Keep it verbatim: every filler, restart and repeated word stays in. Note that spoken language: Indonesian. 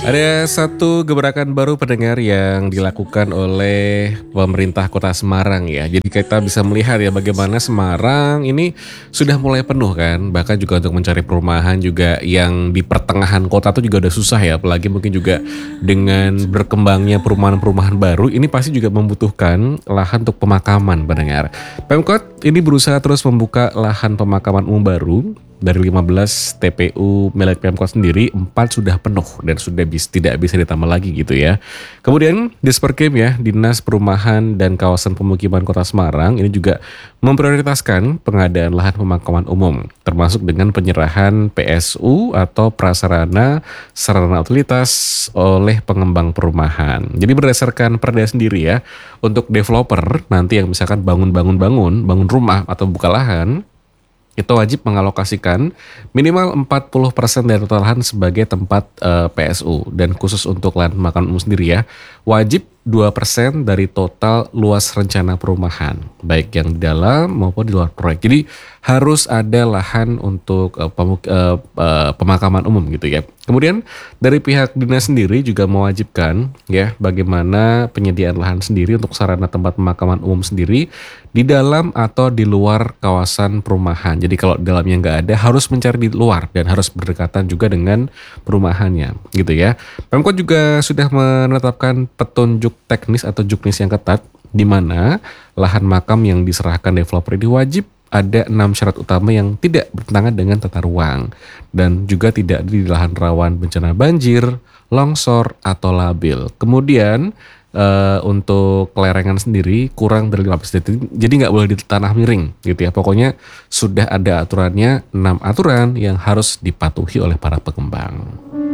Ada satu gebrakan baru pendengar yang dilakukan oleh pemerintah Kota Semarang ya. Jadi kita bisa melihat ya bagaimana Semarang ini sudah mulai penuh kan. Bahkan juga untuk mencari perumahan juga yang di pertengahan kota tuh juga udah susah ya. Apalagi mungkin juga dengan berkembangnya perumahan-perumahan baru ini pasti juga membutuhkan lahan untuk pemakaman pendengar. Pemkot ini berusaha terus membuka lahan pemakaman umum baru. Dari lima belas T P U milik Pemkot sendiri, empat sudah penuh dan sudah bis, tidak bisa ditambah lagi gitu ya. Kemudian Disperkim ya, Dinas Perumahan dan Kawasan Pemukiman Kota Semarang ini juga memprioritaskan pengadaan lahan pemakaman umum, termasuk dengan penyerahan P S U atau prasarana sarana utilitas oleh pengembang perumahan. Jadi berdasarkan perda sendiri ya, untuk developer nanti yang misalkan bangun-bangun-bangun, bangun rumah atau buka lahan, itu wajib mengalokasikan minimal empat puluh persen dari total lahan sebagai tempat eh, P S U. Dan khusus untuk lahan pemakaman umum sendiri ya, wajib dua persen dari total luas rencana perumahan, baik yang di dalam maupun di luar proyek. Jadi harus ada lahan untuk eh, pemu- eh, eh, pemakaman umum gitu ya. Kemudian dari pihak dinas sendiri juga mewajibkan ya bagaimana penyediaan lahan sendiri untuk sarana tempat pemakaman umum sendiri di dalam atau di luar kawasan perumahan. Jadi kalau di dalamnya nggak ada, harus mencari di luar dan harus berdekatan juga dengan perumahannya gitu ya. Pemkot juga sudah menetapkan petunjuk teknis atau juknis yang ketat di mana lahan makam yang diserahkan developer ini wajib ada enam syarat utama yang tidak bertentangan dengan tata ruang dan juga tidak di lahan rawan bencana banjir, longsor atau labil. Kemudian eh, untuk kelerengan sendiri kurang dari lima persen, jadi nggak boleh di tanah miring gitu ya. Pokoknya sudah ada aturannya, enam aturan yang harus dipatuhi oleh para pengembang.